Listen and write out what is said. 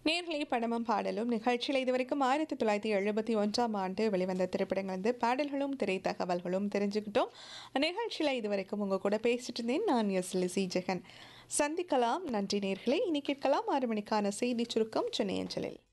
நேர்களை படமும் பாடலும் நிகழ்ச்சியில் இதுவரைக்கும் 1971ஆம் ஆண்டு வெளிவந்த திரைப்படங்கள் வந்து பாடல்களும் திரை தகவல்களும் தெரிஞ்சுக்கிட்டோம். நிகழ்ச்சியில் இதுவரைக்கும் உங்க கூட பேசிட்டு இருந்தேன் நான் லிசி ஜெகன். சந்திக்கலாம். நன்றி நேர்களே. இனி கேட்கலாம் 6 மணிக்கான செய்தி சுருக்கம் சென்னை அஞ்சலில்.